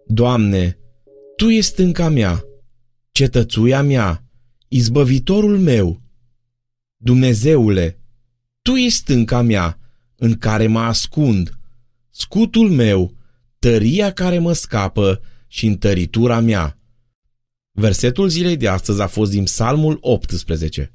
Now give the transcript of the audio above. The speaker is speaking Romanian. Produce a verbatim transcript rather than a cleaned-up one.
Doamne, Tu ești stânca mea, cetățuia mea, izbăvitorul meu. Dumnezeule, Tu ești stânca mea, în care mă ascund, scutul meu, tăria care mă scapă și întăritura mea. Versetul zilei de astăzi a fost din Psalmul optsprezece.